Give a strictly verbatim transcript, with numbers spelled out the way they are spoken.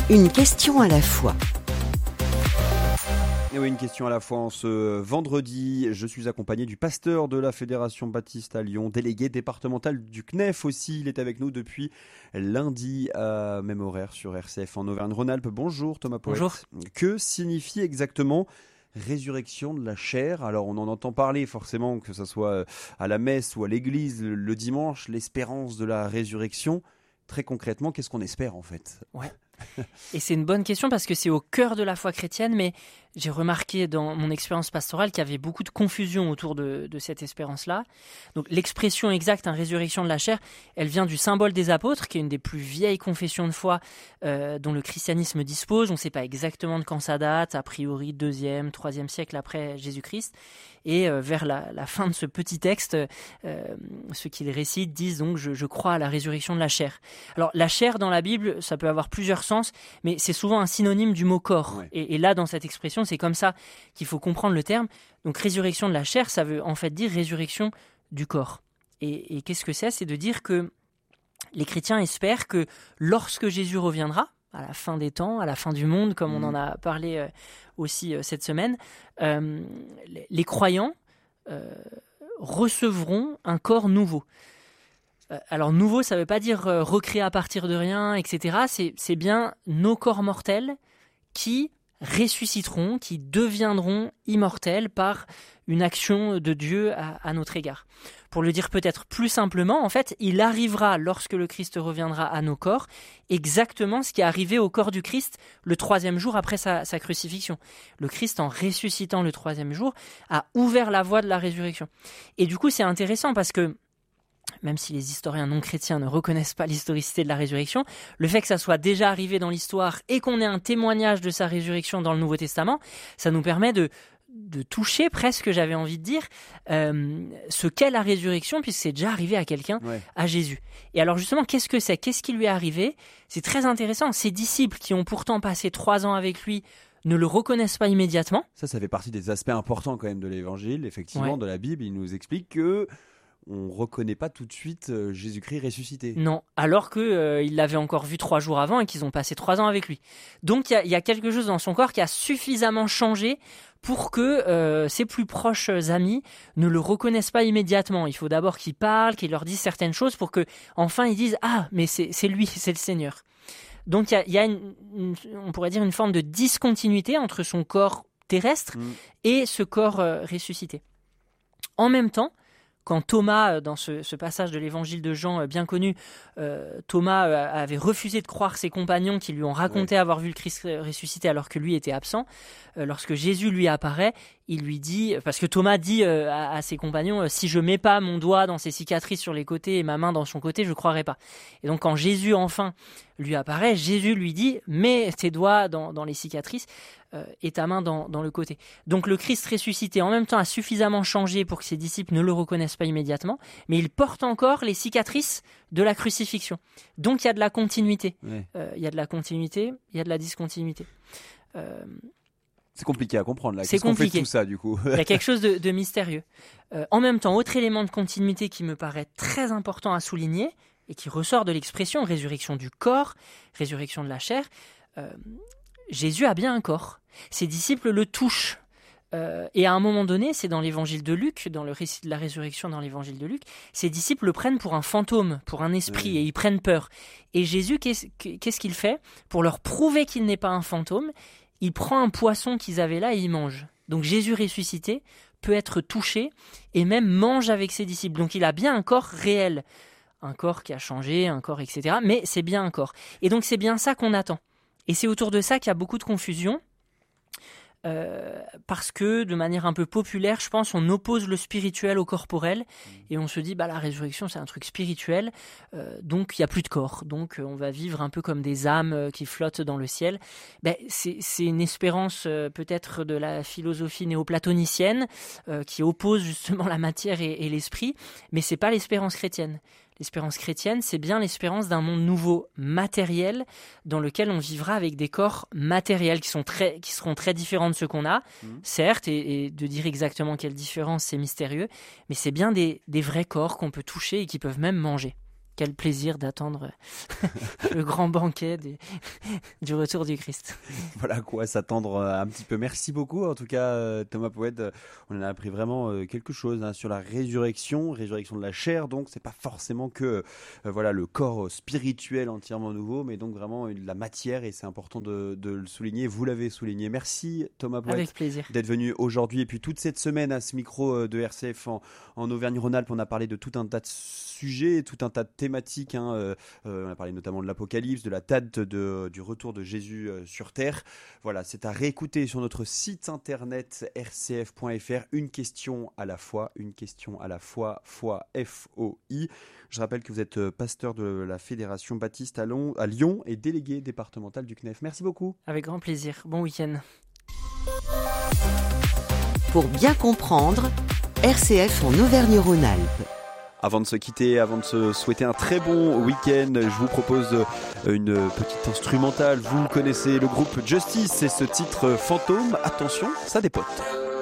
Une question à la fois. Et oui, une question à la fois. En ce vendredi, je suis accompagné du pasteur de la Fédération Baptiste à Lyon, délégué départemental du C N E F aussi. Il est avec nous depuis lundi à même horaire sur R C F en Auvergne-Rhône-Alpes. Bonjour Thomas Poët. Bonjour. Que signifie exactement résurrection de la chair? Alors on en entend parler forcément, que ce soit à la messe ou à l'église le dimanche, l'espérance de la résurrection. Très concrètement, qu'est-ce qu'on espère en fait? Ouais. Et c'est une bonne question parce que c'est au cœur de la foi chrétienne, mais j'ai remarqué dans mon expérience pastorale qu'il y avait beaucoup de confusion autour de, de cette espérance-là. Donc l'expression exacte, hein, résurrection de la chair, elle vient du symbole des apôtres, qui est une des plus vieilles confessions de foi euh, dont le christianisme dispose. On ne sait pas exactement de quand ça date, a priori deuxième, troisième siècle après Jésus-Christ. Et euh, vers la, la fin de ce petit texte, euh, ceux qui le récitent disent donc je, je crois à la résurrection de la chair. Alors la chair dans la Bible, ça peut avoir plusieurs sens, mais c'est souvent un synonyme du mot corps. Ouais. Et, et là, dans cette expression, c'est comme ça qu'il faut comprendre le terme. Donc résurrection de la chair, ça veut en fait dire résurrection du corps. Et, et qu'est-ce que c'est? C'est de dire que les chrétiens espèrent que lorsque Jésus reviendra, à la fin des temps, à la fin du monde, comme on en a parlé euh, aussi euh, cette semaine, euh, les croyants euh, recevront un corps nouveau. Euh, alors nouveau, ça ne veut pas dire euh, recréé à partir de rien, et cetera. C'est, c'est bien nos corps mortels qui ressusciteront, qui deviendront immortels par une action de Dieu à, à notre égard. Pour le dire peut-être plus simplement, en fait, il arrivera, lorsque le Christ reviendra à nos corps, exactement ce qui est arrivé au corps du Christ le troisième jour après sa, sa crucifixion. Le Christ, en ressuscitant le troisième jour, a ouvert la voie de la résurrection. Et du coup, c'est intéressant parce que, même si les historiens non chrétiens ne reconnaissent pas l'historicité de la résurrection, le fait que ça soit déjà arrivé dans l'histoire et qu'on ait un témoignage de sa résurrection dans le Nouveau Testament, ça nous permet de de toucher presque, j'avais envie de dire, euh, ce qu'est la résurrection, puisque c'est déjà arrivé à quelqu'un, Ouais. à Jésus. Et alors justement, qu'est-ce que c'est? Qu'est-ce qui lui est arrivé? C'est très intéressant. Ses disciples, qui ont pourtant passé trois ans avec lui, ne le reconnaissent pas immédiatement. Ça, ça fait partie des aspects importants quand même de l'évangile, effectivement, Ouais. de la Bible. Il nous explique que on ne reconnaît pas tout de suite euh, Jésus-Christ ressuscité. Non, alors qu'ils euh, l'avaient encore vu trois jours avant et qu'ils ont passé trois ans avec lui. Donc il y, y a quelque chose dans son corps qui a suffisamment changé pour que euh, ses plus proches amis ne le reconnaissent pas immédiatement. Il faut d'abord qu'il parle, qu'il leur dise certaines choses pour que enfin ils disent « Ah, mais c'est, c'est lui, c'est le Seigneur ». Donc il y a, y a une, une, on pourrait dire une forme de discontinuité entre son corps terrestre Mm. et ce corps euh, ressuscité. En même temps, quand Thomas, dans ce, ce passage de l'évangile de Jean bien connu, euh, Thomas euh, avait refusé de croire ses compagnons qui lui ont raconté Ouais. avoir vu le Christ ressuscité alors que lui était absent, euh, lorsque Jésus lui apparaît, il lui dit, parce que Thomas dit euh, à, à ses compagnons, euh, si je mets pas mon doigt dans ses cicatrices sur les côtés et ma main dans son côté, je croirai pas. Et donc quand Jésus enfin lui apparaît, Jésus lui dit, mets tes doigts dans, dans les cicatrices euh, et ta main dans, dans le côté. Donc le Christ ressuscité en même temps a suffisamment changé pour que ses disciples ne le reconnaissent pas immédiatement, mais il porte encore les cicatrices de la crucifixion. Donc il y a de la continuité. Ouais. Euh, il y a de la continuité, il y a de la discontinuité. Euh, C'est compliqué à comprendre là. C'est Qu'est-ce qu'on fait de compliqué. tout ça du coup? Il y a quelque chose de, de mystérieux. Euh, en même temps, autre élément de continuité qui me paraît très important à souligner et qui ressort de l'expression résurrection du corps, résurrection de la chair, euh, Jésus a bien un corps. Ses disciples le touchent. Euh, et à un moment donné, c'est dans l'évangile de Luc, dans le récit de la résurrection dans l'évangile de Luc, ses disciples le prennent pour un fantôme, pour un esprit, Oui. et ils prennent peur. Et Jésus, qu'est-ce, qu'est-ce qu'il fait? Pour leur prouver qu'il n'est pas un fantôme, il prend un poisson qu'ils avaient là et il mange. Donc Jésus ressuscité peut être touché et même mange avec ses disciples. Donc il a bien un corps réel, un corps qui a changé, un corps et cetera. Mais c'est bien un corps. Et donc c'est bien ça qu'on attend. Et c'est autour de ça qu'il y a beaucoup de confusion. Euh, parce que de manière un peu populaire, je pense, on oppose le spirituel au corporel et on se dit bah la résurrection c'est un truc spirituel, euh, donc il y a plus de corps, donc euh, on va vivre un peu comme des âmes euh, qui flottent dans le ciel. Ben, c'est, c'est une espérance euh, peut-être de la philosophie néoplatonicienne euh, qui oppose justement la matière et, et l'esprit, mais c'est pas l'espérance chrétienne. L'espérance chrétienne, c'est bien l'espérance d'un monde nouveau matériel dans lequel on vivra avec des corps matériels qui, sont très, qui seront très différents de ceux qu'on a, mmh. certes, et, et de dire exactement quelle différence, c'est mystérieux, mais c'est bien des, des vrais corps qu'on peut toucher et qui peuvent même manger. quel plaisir d'attendre le grand banquet du, du retour du Christ. Voilà à quoi s'attendre un petit peu. Merci beaucoup en tout cas Thomas Poète. On en a appris vraiment quelque chose hein, sur la résurrection, résurrection de la chair. Donc c'est pas forcément que euh, voilà le corps spirituel entièrement nouveau, mais donc vraiment de la matière et c'est important de, de le souligner. Vous l'avez souligné. Merci Thomas Poète. Avec plaisir. D'être venu aujourd'hui et puis toute cette semaine à ce micro de R C F en, en Auvergne-Rhône-Alpes. On a parlé de tout un tas de sujets, tout un tas de thématiques. Hein. Euh, on a parlé notamment de l'Apocalypse, de la date de, du retour de Jésus euh, sur Terre. Voilà, c'est à réécouter sur notre site internet r c f point f r. Une question à la fois, une question à la fois, foi, F O I. Je rappelle que vous êtes pasteur de la Fédération Baptiste à, Lyon, à Lyon et délégué départemental du C N E F. Merci beaucoup. Avec grand plaisir. Bon week-end. Pour bien comprendre, R C F en Auvergne-Rhône-Alpes. Avant de se quitter, avant de se souhaiter un très bon week-end, je vous propose une petite instrumentale. Vous connaissez le groupe Justice et ce titre Fantôme. Attention, ça dépote.